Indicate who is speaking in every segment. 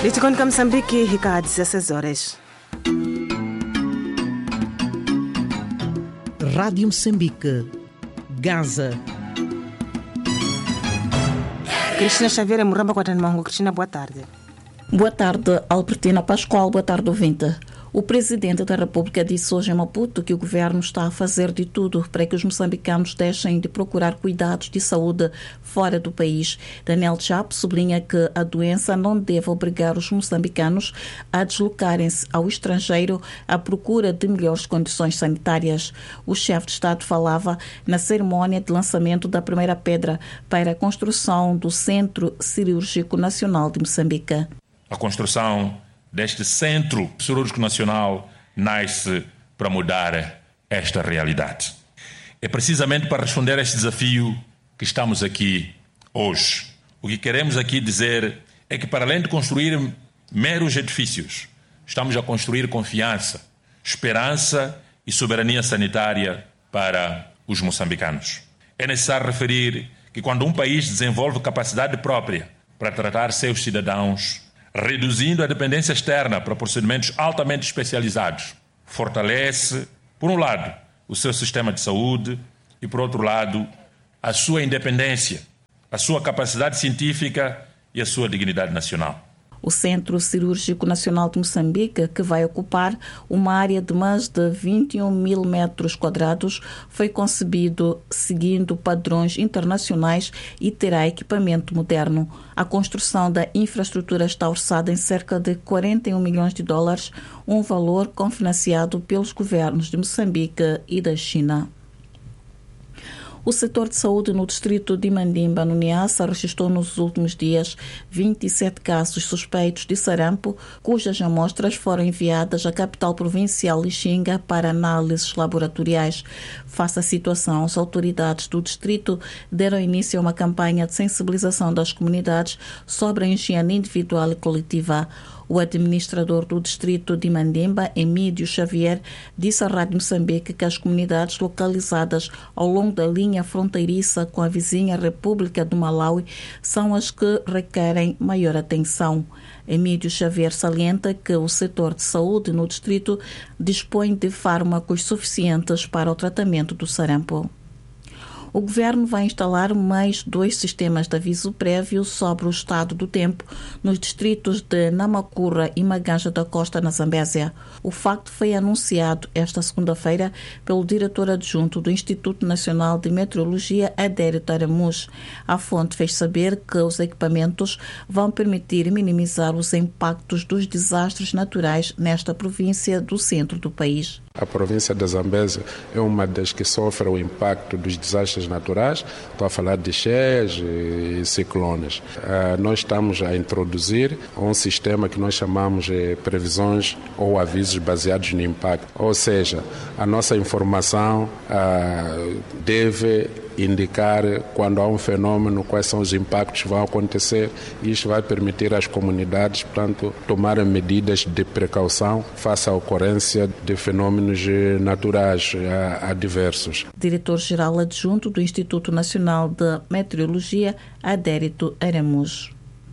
Speaker 1: Litikoni ka Moçambique, hika 16 horas.
Speaker 2: Rádio Moçambique, Gaza.
Speaker 1: Cristina Xavier Muramba com a Mango. Cristina, boa tarde.
Speaker 3: Boa tarde, Albertina Pascoal. Boa tarde, ouvinte. O presidente da República disse hoje em Maputo que o governo está a fazer de tudo para que os moçambicanos deixem de procurar cuidados de saúde fora do país. Daniel Chapo sublinha que a doença não deve obrigar os moçambicanos a deslocarem-se ao estrangeiro à procura de melhores condições sanitárias. O chefe de Estado falava na cerimónia de lançamento da primeira pedra para a construção do Centro Cirúrgico Nacional de Moçambique.
Speaker 4: A construção deste Centro Cirúrgico Nacional nasce para mudar esta realidade. É precisamente para responder a este desafio que estamos aqui hoje. O que queremos aqui dizer é que, para além de construir meros edifícios, estamos a construir confiança, esperança e soberania sanitária para os moçambicanos. É necessário referir que quando um país desenvolve capacidade própria para tratar seus cidadãos, reduzindo a dependência externa para procedimentos altamente especializados, fortalece, por um lado, o seu sistema de saúde e, por outro lado, a sua independência, a sua capacidade científica e a sua dignidade nacional.
Speaker 3: O Centro Cirúrgico Nacional de Moçambique, que vai ocupar uma área de mais de 21 mil metros quadrados, foi concebido seguindo padrões internacionais e terá equipamento moderno. A construção da infraestrutura está orçada em cerca de 41 milhões de dólares, um valor cofinanciado pelos governos de Moçambique e da China. O setor de saúde no distrito de Mandimba, no Niassa, registrou nos últimos dias 27 casos suspeitos de sarampo, cujas amostras foram enviadas à capital provincial Lixinga para análises laboratoriais. Face à situação, as autoridades do distrito deram início a uma campanha de sensibilização das comunidades sobre a higiene individual e coletiva. O administrador do distrito de Mandimba, Emídio Xavier, disse à Rádio Moçambique que as comunidades localizadas ao longo da linha fronteiriça com a vizinha República do Malawi são as que requerem maior atenção. Emídio Xavier salienta que o setor de saúde no distrito dispõe de fármacos suficientes para o tratamento do sarampo. O governo vai instalar mais 2 sistemas de aviso prévio sobre o estado do tempo nos distritos de Namakura e Maganja da Costa, na Zambésia. O facto foi anunciado esta segunda-feira pelo diretor adjunto do Instituto Nacional de Meteorologia, Adérito Aramus. A fonte fez saber que os equipamentos vão permitir minimizar os impactos dos desastres naturais nesta província do centro do país.
Speaker 5: A província da Zambésia é uma das que sofre o impacto dos desastres naturais. Estou a falar de cheias e ciclones. Nós estamos a introduzir um sistema que nós chamamos de previsões ou avisos baseados no impacto. Ou seja, a nossa informação deve indicar quando há um fenômeno, quais são os impactos que vão acontecer, e isto vai permitir às comunidades, portanto, tomarem medidas de precaução face à ocorrência de fenômenos naturais adversos.
Speaker 3: Diretor-geral adjunto do Instituto Nacional de Meteorologia, Adérito Aramus.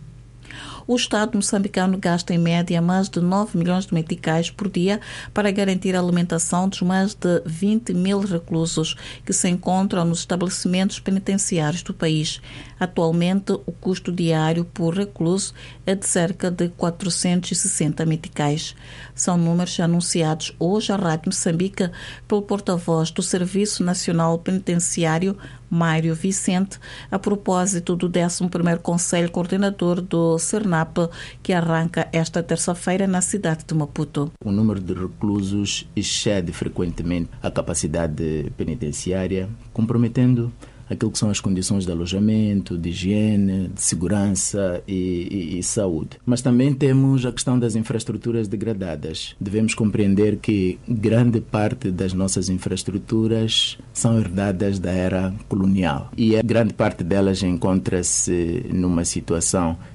Speaker 3: O Estado moçambicano gasta em média mais de 9 milhões de meticais por dia para garantir a alimentação dos mais de 20 mil reclusos que se encontram nos estabelecimentos penitenciários do país. Atualmente, o custo diário por recluso é de cerca de 460 meticais. São números anunciados hoje à Rádio Moçambique pelo porta-voz do Serviço Nacional Penitenciário, Mário Vicente, a propósito do 11º Conselho Coordenador do CERNAP, que arranca esta terça-feira na cidade de Maputo.
Speaker 6: O número de reclusos excede frequentemente a capacidade penitenciária, comprometendo aquilo que são as condições de alojamento, de higiene, de segurança e saúde. Mas também temos a questão das infraestruturas degradadas. Devemos compreender que grande parte das nossas infraestruturas são herdadas da era colonial e a grande parte delas encontra-se numa situação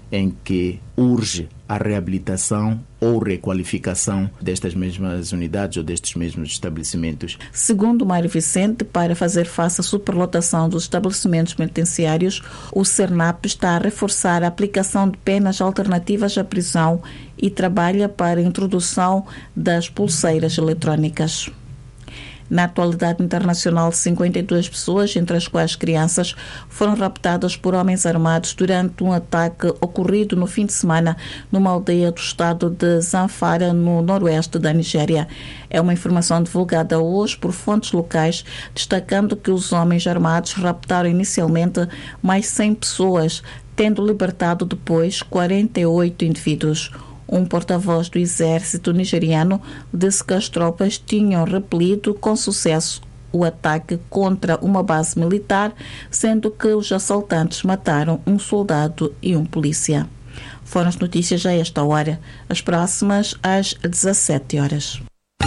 Speaker 6: em que urge a reabilitação ou requalificação destas mesmas unidades ou destes mesmos estabelecimentos.
Speaker 3: Segundo Mário Vicente, para fazer face à superlotação dos estabelecimentos penitenciários, o CERNAP está a reforçar a aplicação de penas alternativas à prisão e trabalha para a introdução das pulseiras eletrónicas. Na atualidade internacional, 52 pessoas, entre as quais crianças, foram raptadas por homens armados durante um ataque ocorrido no fim de semana numa aldeia do estado de Zamfara, no noroeste da Nigéria. É uma informação divulgada hoje por fontes locais, destacando que os homens armados raptaram inicialmente mais 100 pessoas, tendo libertado depois 48 indivíduos. Um porta-voz do exército nigeriano disse que as tropas tinham repelido com sucesso o ataque contra uma base militar, sendo que os assaltantes mataram um soldado e um polícia. Foram as notícias a esta hora. As próximas às 17 horas.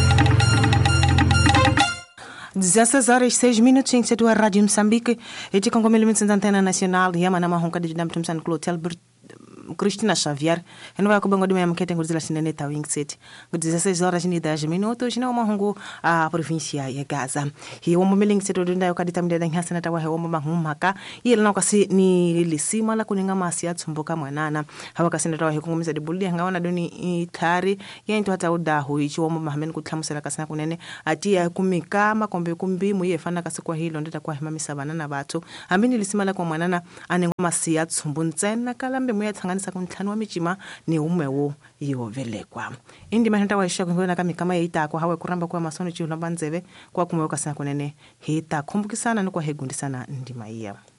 Speaker 1: 16 horas 6 minutos em setor Rádio Moçambique. E de Congo Milimentos da Antena Nacional, Yamana Mahonka de Dam Tumsan Clotel Cristina Xavier, e não vai acabar de manhã que tem que dizer neta Wing City. 16 horas e 10 minutos, não mahongo a província e Gaza. E o momento que todo dia o cadita me dá hasa nata wa hewa mahumaka, e ele não kasi ni lisima la kuninga masia tsumboka mwanana. Hawa kasi nata wa hewa kumisa de bulli ngawana doni tari, ya into hata udahu ichi wa mahamen kutlamusela kasi na kunene atia kumika makombe kumbi muye fana kasi kwa hilo ndeta kwa hema misabana na batu. Amini lisima la kwa mwanana ane masia tsumbuntsena kalambe muye tsanganisa kuntlhanu wa mijima ni umwewo yovelekwa. Indi mahanta wa isha kuhona kama yeita kwa hawe kuramba kwa masono chihulamba nzeve kwa kumweka sana kunene hita kumbukisana nukwa hegundisana ndima iya.